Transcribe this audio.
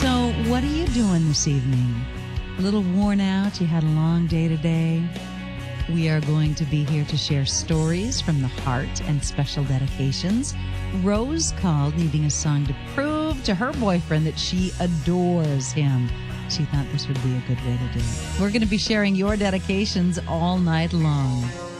So, what are you doing this evening? A little worn out? You had a long day today? We are going to be here to share stories from the heart and special dedications. Rose called needing a song to prove to her boyfriend that she adores him. She thought this would be a good way to do it. We're going to be sharing your dedications all night long.